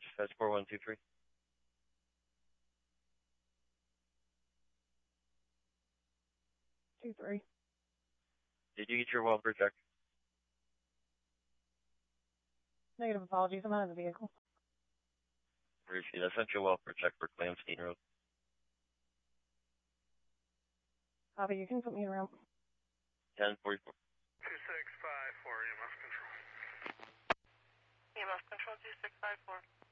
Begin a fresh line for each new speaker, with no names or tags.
dispatch 4123.
Two, three.
Did you get your welfare check?
Negative apologies. I'm out of the vehicle.
Appreciate it. I sent you a welfare check for Clamstein Road.
Copy, you can put me around.
1044.
2654 EMS control.
EMS control 2654.